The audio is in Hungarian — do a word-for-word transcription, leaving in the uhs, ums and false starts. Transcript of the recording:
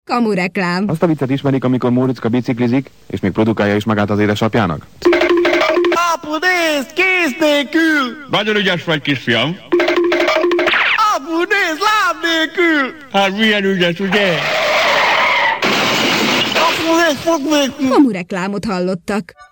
Kamu reklám. Azt a viccet ismerik, amikor Móriczka biciklizik, és még produkálja is magát az édesapjának? Apu, nézd, kéz nélkül! Nagyon ügyes vagy, kisfiam. Apu, nézd, láb nélkül! Hát milyen ügyes, ugye? Apu, nézd, fog nélkül! Kamu reklámot hallottak.